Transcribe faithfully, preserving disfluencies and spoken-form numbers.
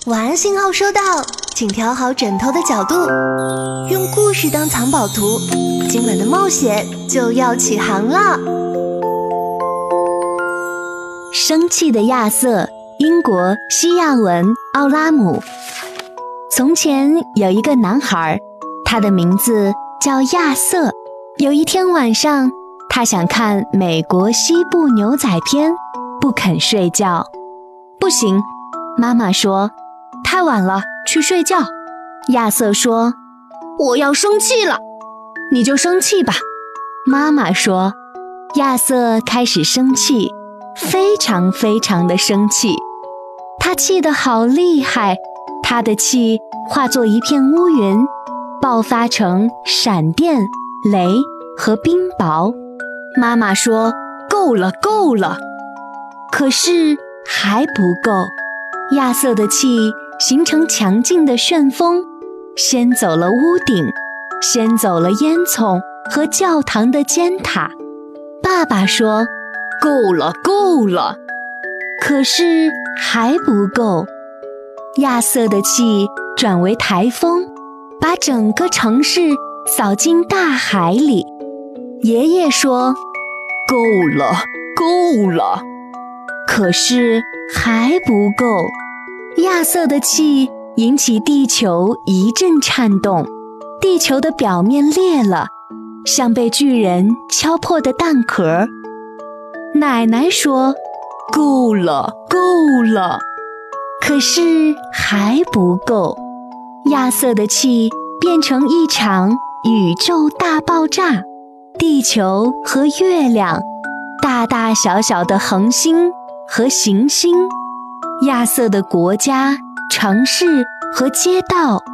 晚安信号收到，请调好枕头的角度，用故事当藏宝图，今晚的冒险就要起航了。 生气的亚瑟，英国西亚文奥拉姆。从前有一个男孩，他的名字叫亚瑟。有一天晚上，他想看美国西部牛仔片，不肯睡觉。不行，妈妈说，太晚了，去睡觉。亚瑟说，我要生气了。你就生气吧，妈妈说。亚瑟开始生气，非常非常的生气。他气得好厉害，他的气化作一片乌云，爆发成闪电、雷和冰雹。妈妈说，够了够了。可是还不够，亚瑟的气形成强劲的旋风，掀走了屋顶，掀走了烟囱和教堂的尖塔。爸爸说，够了够了。可是还不够，亚瑟的气转为台风，把整个城市扫进大海里。爷爷说，够了够了。可是还不够，亚瑟的气引起地球一阵颤动，地球的表面裂了，像被巨人敲破的蛋壳。奶奶说，够了够了。可是还不够，亚瑟的气变成一场宇宙大爆炸，地球和月亮，大大小小的恒星和行星，亚瑟的国家、城市和街道